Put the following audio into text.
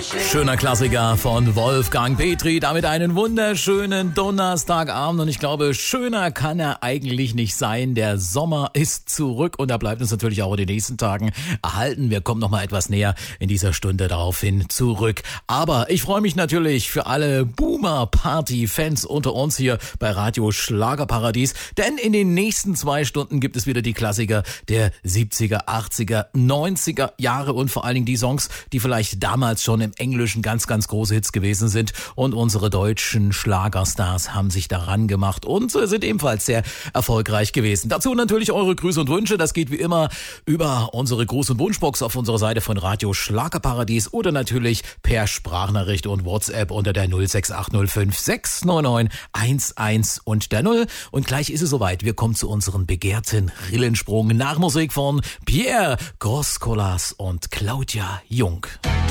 Schöner Klassiker von Wolfgang Petri, damit einen wunderschönen Donnerstagabend und ich glaube, schöner kann er eigentlich nicht sein. Der Sommer ist zurück und da bleibt uns natürlich auch in den nächsten Tagen erhalten. Wir kommen noch mal etwas näher in dieser Stunde daraufhin zurück. Aber ich freue mich natürlich für alle Boomer-Party-Fans unter uns hier bei Radio Schlagerparadies, denn in den nächsten 2 Stunden gibt es wieder die Klassiker der 70er, 80er, 90er Jahre und vor allen Dingen die Songs, die vielleicht damals schon im Englischen ganz, ganz große Hits gewesen sind und unsere deutschen Schlagerstars haben sich daran gemacht und sind ebenfalls sehr erfolgreich gewesen. Dazu natürlich eure Grüße und Wünsche, das geht wie immer über unsere Gruß- und Wunschbox auf unserer Seite von Radio Schlagerparadies oder natürlich per Sprachnachricht und WhatsApp unter der 06805 699 11 und der 0. Und gleich ist es soweit, wir kommen zu unserem begehrten Rillensprung nach Musik von Pierre Grosskolas und Claudia Jung.